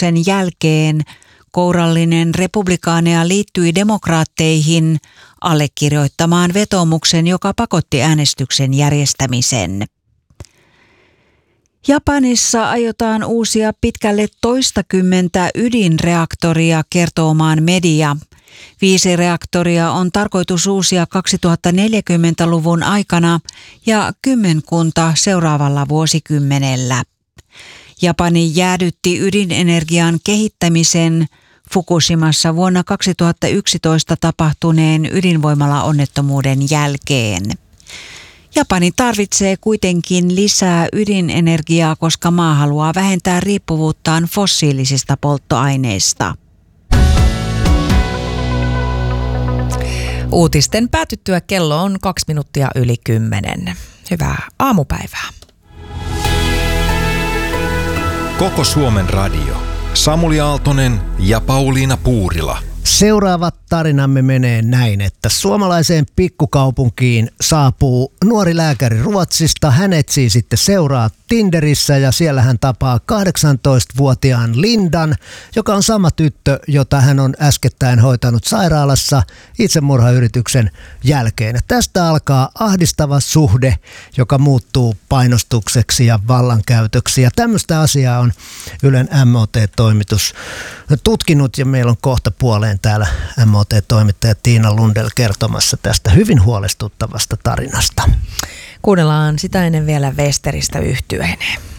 vetomuksen jälkeen kourallinen republikaaneja liittyi demokraatteihin allekirjoittamaan vetomuksen, joka pakotti äänestyksen järjestämisen. Japanissa aiotaan uusia pitkälle 20 ydinreaktoria, kertoo maan media. 5 reaktoria on tarkoitus uusia 2040-luvun aikana ja 10 seuraavalla vuosikymmenellä. Japani jäädytti ydinenergian kehittämisen Fukushimassa vuonna 2011 tapahtuneen ydinvoimalaonnettomuuden jälkeen. Japani tarvitsee kuitenkin lisää ydinenergiaa, koska maa haluaa vähentää riippuvuuttaan fossiilisista polttoaineista. Uutisten päätyttyä kello on 2 minuuttia yli 10. Hyvää aamupäivää. Koko Suomen radio. Samuli Aaltonen ja Pauliina Puurila. Seuraava tarinamme menee näin, että suomalaiseen pikkukaupunkiin saapuu nuori lääkäri Ruotsista. Hän etsii sitten seuraa Tinderissä ja siellä hän tapaa 18-vuotiaan Lindan, joka on sama tyttö, jota hän on äskettäin hoitanut sairaalassa itsemurhayrityksen jälkeen. Tästä alkaa ahdistava suhde, joka muuttuu painostukseksi ja vallankäytöksi. Ja tämmöistä asiaa on Ylen MOT-toimitus tutkinut ja meillä on kohta puoleen täällä MOT-toimittaja Tiina Lundell kertomassa tästä hyvin huolestuttavasta tarinasta. Kuunnellaan sitä ennen vielä Westeristä yhtyeineen.